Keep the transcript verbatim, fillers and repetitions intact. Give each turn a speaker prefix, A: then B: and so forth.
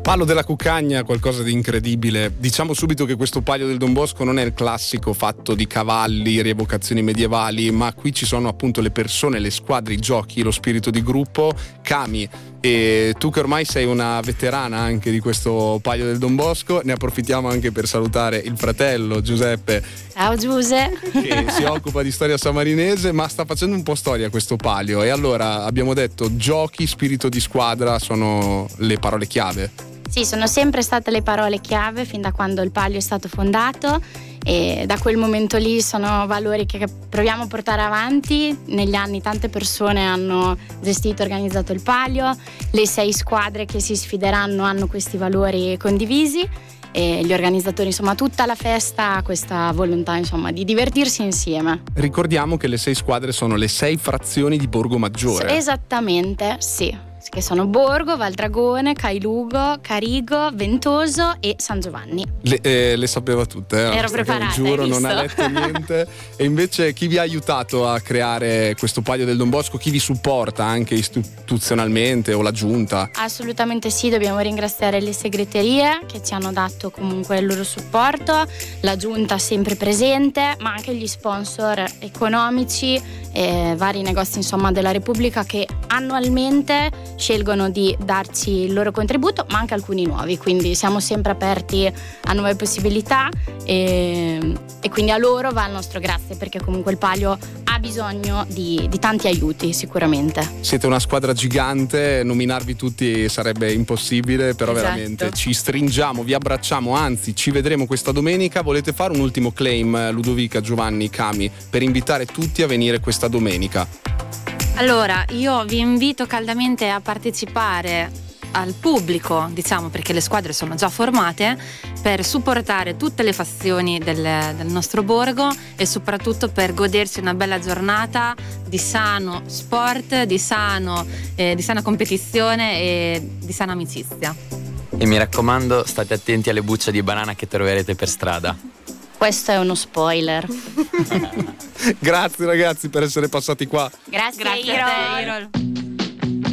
A: Palo della Cuccagna, qualcosa di incredibile. Diciamo subito che questo Palio del Don Bosco non è il classico fatto di cavalli, rievocazioni medievali, ma qui ci sono appunto le persone, le squadre, i giochi, lo spirito di gruppo. Cami, e tu che ormai sei una veterana anche di questo Palio del Don Bosco, ne approfittiamo anche per salutare il fratello Giuseppe.
B: Ciao Giuse.
A: Che si occupa di storia sammarinese, ma sta facendo un po' storia questo palio. E allora abbiamo detto giochi, spirito di squadra sono le parole chiave.
B: Sì, sono sempre state le parole chiave fin da quando il Palio è stato fondato, e da quel momento lì sono valori che proviamo a portare avanti. Negli anni tante persone hanno gestito e organizzato il Palio, le sei squadre che si sfideranno hanno questi valori condivisi e gli organizzatori, insomma tutta la festa ha questa volontà, insomma, di divertirsi insieme.
A: Ricordiamo che le sei squadre sono le sei frazioni di Borgo Maggiore.
B: Esattamente, sì, che sono Borgo, Valdragone, Cailugo, Carigo, Ventoso e San Giovanni.
A: Le, eh, le sapeva tutte, eh?
B: Ero preparata,
A: giuro,
B: hai
A: non ha
B: visto?
A: letto niente. E invece chi vi ha aiutato a creare questo Palio del Don Bosco? Chi vi supporta anche istituzionalmente o la giunta?
B: Assolutamente sì, dobbiamo ringraziare le segreterie che ci hanno dato comunque il loro supporto, la giunta sempre presente, ma anche gli sponsor economici e vari negozi, insomma, della Repubblica che annualmente scelgono di darci il loro contributo, ma anche alcuni nuovi, quindi siamo sempre aperti a nuove possibilità e, e quindi a loro va il nostro grazie, perché comunque il Palio ha bisogno di, di tanti aiuti sicuramente.
A: Siete una squadra gigante, nominarvi tutti sarebbe impossibile, però
B: Esatto.
A: veramente ci stringiamo, vi abbracciamo, anzi ci vedremo questa domenica. Volete fare un ultimo claim, Ludovica, Giovanni, Cami, per invitare tutti a venire questa domenica?
C: Allora, io vi invito caldamente a partecipare al pubblico, diciamo, perché le squadre sono già formate, per supportare tutte le fazioni del, del nostro borgo e soprattutto per godersi una bella giornata di sano sport, di, sano, eh, di sana competizione e di sana amicizia.
D: E mi raccomando, state attenti alle bucce di banana che troverete per strada.
B: Questo è uno spoiler.
A: Grazie ragazzi per essere passati qua.
B: Grazie,
C: Grazie
B: Iro.
C: a te, Irol.